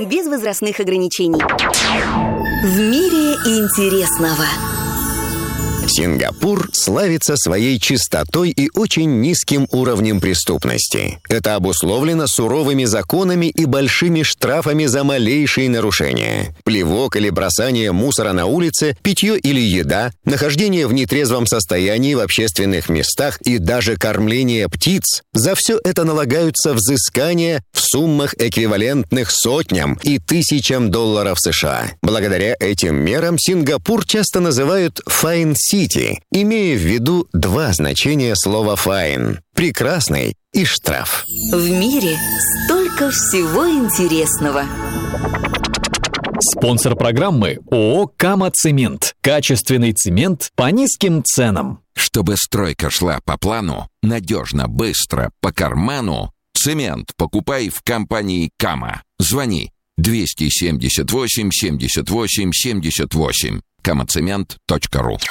без возрастных ограничений. В мире интересного. Сингапур славится своей чистотой и очень низким уровнем преступности. Это обусловлено суровыми законами и большими штрафами за малейшие нарушения. Плевок или бросание мусора на улице, питье или еда, нахождение в нетрезвом состоянии в общественных местах и даже кормление птиц – за все это налагаются взыскания в суммах, эквивалентных сотням и тысячам долларов США. Благодаря этим мерам Сингапур часто называют «Fine City», имея в виду два значения слова «fine» – прекрасный и штраф. В мире столько всего интересного. Спонсор программы ООО «Кама-Цемент». Качественный цемент по низким ценам. Чтобы стройка шла по плану, надежно, быстро, по карману, цемент покупай в компании «Кама». Звони 278 78 78. kamacement.ru.